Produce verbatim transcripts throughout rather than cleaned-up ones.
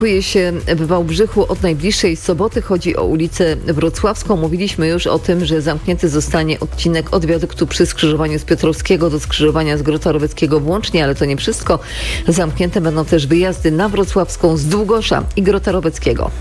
Dzieje się w Wałbrzychu od najbliższej soboty. Chodzi o ulicę Wrocławską. Mówiliśmy już o tym, że zamknięty zostanie odcinek od wiaduktu przy skrzyżowaniu z Piotrowskiego do skrzyżowania z Grota Roweckiego włącznie, ale to nie wszystko. Zamknięte będą też wyjazdy na Wrocławską z Długosza i Grota Roweckiego.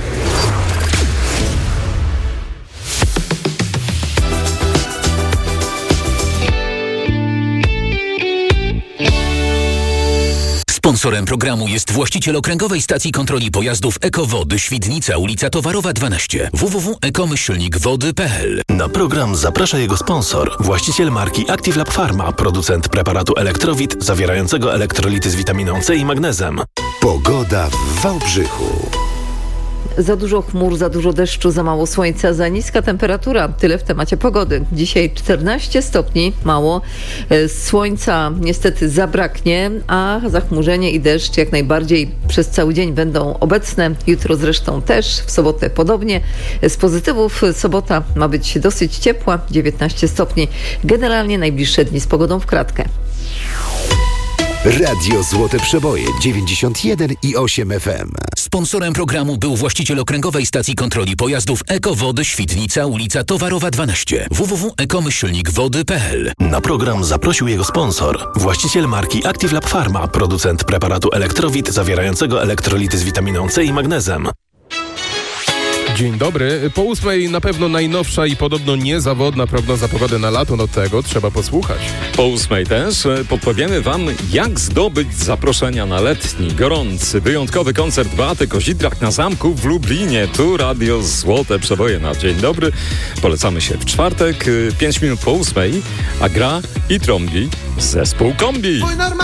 Sponsorem programu jest właściciel okręgowej stacji kontroli pojazdów Ekowody Świdnica, ulica Towarowa dwanaście. w w w kropka eko myślnik wody kropka p l. Na program zaprasza jego sponsor, właściciel marki Active Lab Pharma, producent preparatu Elektrowit zawierającego elektrolity z witaminą C i magnezem. Pogoda w Wałbrzychu. Za dużo chmur, za dużo deszczu, za mało słońca, za niska temperatura. Tyle w temacie pogody. Dzisiaj czternaście stopni, mało. Słońca niestety zabraknie, a zachmurzenie i deszcz jak najbardziej przez cały dzień będą obecne. Jutro zresztą też, w sobotę podobnie. Z pozytywów sobota ma być dosyć ciepła, dziewiętnaście stopni. Generalnie najbliższe dni z pogodą w kratkę. Radio Złote Przeboje dziewięćdziesiąt jeden i osiem F M. Sponsorem programu był właściciel okręgowej stacji kontroli pojazdów Ekowody Świdnica, ulica Towarowa dwanaście. w w w kropka eko myślnik wody kropka p l. Na program zaprosił jego sponsor, właściciel marki Active Lab Pharma, producent preparatu Elektrowit zawierającego elektrolity z witaminą C i magnezem. Dzień dobry. Po ósmej na pewno najnowsza i podobno niezawodna prognoza pogody na lato, no tego trzeba posłuchać. Po ósmej też podpowiemy Wam, jak zdobyć zaproszenia na letni, gorący, wyjątkowy koncert Beaty Kozidrak na zamku w Lublinie. Tu Radio Złote Przeboje na dzień dobry. Polecamy się w czwartek, pięć minut po ósmej, a gra i trąbi zespół Kombi.